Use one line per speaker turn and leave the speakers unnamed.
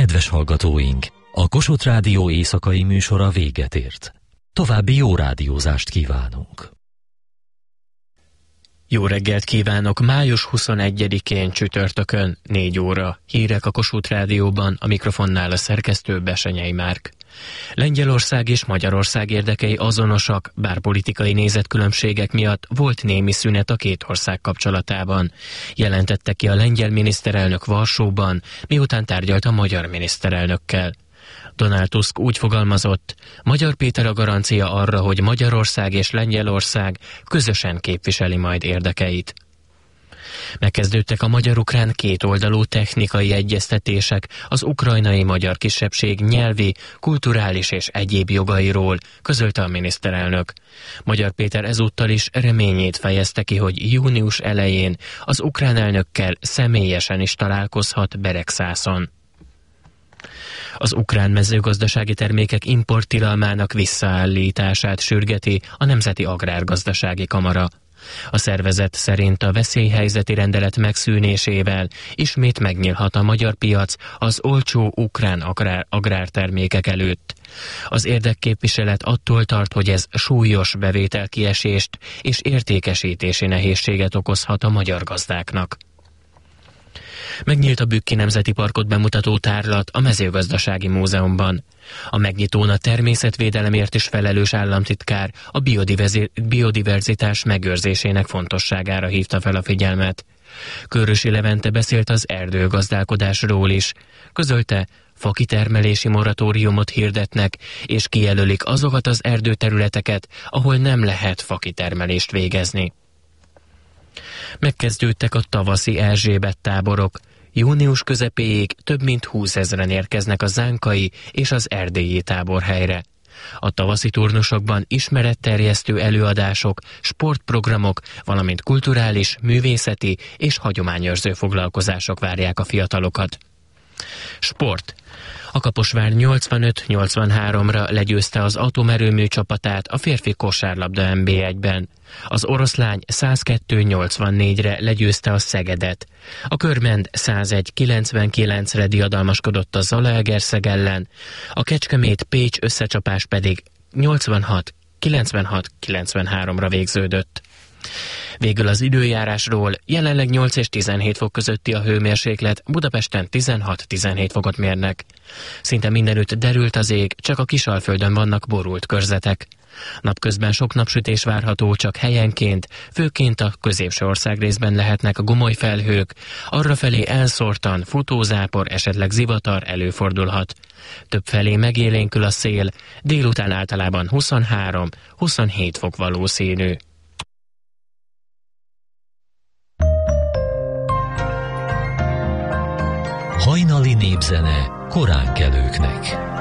Kedves hallgatóink, a Kossuth Rádió éjszakai műsora véget ért. További jó rádiózást kívánunk.
Jó reggelt kívánok! Május 21-én csütörtökön 4 óra. Hírek a Kossuth Rádióban, a mikrofonnál a szerkesztő Besenyei Márk. Lengyelország és Magyarország érdekei azonosak, bár politikai nézetkülönbségek miatt volt némi szünet a két ország kapcsolatában. Jelentette ki a lengyel miniszterelnök Varsóban, miután tárgyalt a magyar miniszterelnökkel. Donald Tusk úgy fogalmazott, Magyar Péter a garancia arra, hogy Magyarország és Lengyelország közösen képviseli majd érdekeit. Megkezdődtek a magyar-ukrán kétoldalú technikai egyeztetések az ukrajnai magyar kisebbség nyelvi, kulturális és egyéb jogairól, közölte a miniszterelnök. Magyar Péter ezúttal is reményét fejezte ki, hogy június elején az ukrán elnökkel személyesen is találkozhat Beregszászon. Az ukrán mezőgazdasági termékek importtilalmának visszaállítását sürgeti a Nemzeti Agrárgazdasági Kamara. A szervezet szerint a veszélyhelyzeti rendelet megszűnésével ismét megnyílhat a magyar piac az olcsó ukrán agrártermékek előtt. Az érdekképviselet attól tart, hogy ez súlyos bevételkiesést és értékesítési nehézséget okozhat a magyar gazdáknak. Megnyílt a Bükki Nemzeti Parkot bemutató tárlat a Mezőgazdasági Múzeumban. A megnyitón a természetvédelemért is felelős államtitkár a biodiverzitás megőrzésének fontosságára hívta fel a figyelmet. Körösi Levente beszélt az erdőgazdálkodásról is. Közölte, fakitermelési moratóriumot hirdetnek, és kijelölik azokat az erdőterületeket, ahol nem lehet fakitermelést végezni. Megkezdődtek a tavaszi Erzsébet táborok. Június közepéig több mint 20 000-en érkeznek a zánkai és az erdélyi táborhelyre. A tavaszi turnusokban ismeretterjesztő előadások, sportprogramok, valamint kulturális, művészeti és hagyományőrző foglalkozások várják a fiatalokat. Sport. A Kaposvár 85-83-ra legyőzte az atomerőmű csapatát a férfi kosárlabda NB1-ben. Az Oroszlány 102-84-re legyőzte a Szegedet. A Körmend 101-99-re diadalmaskodott a Zalaegerszeg ellen, a Kecskemét-Pécs összecsapás pedig 86-93-ra végződött. Végül az időjárásról: jelenleg 8 és 17 fok közötti a hőmérséklet, Budapesten 16-17 fokot mérnek. Szinte mindenütt derült az ég, csak a Kisalföldön vannak borult körzetek. Napközben sok napsütés várható, csak helyenként, főként a középső országrészben lehetnek gomolyfelhők, arrafelé elszórtan futózápor, esetleg zivatar előfordulhat. Többfelé megélénkül a szél, délután általában 23-27 fok valószínű.
Hajnali népzene koránkelőknek.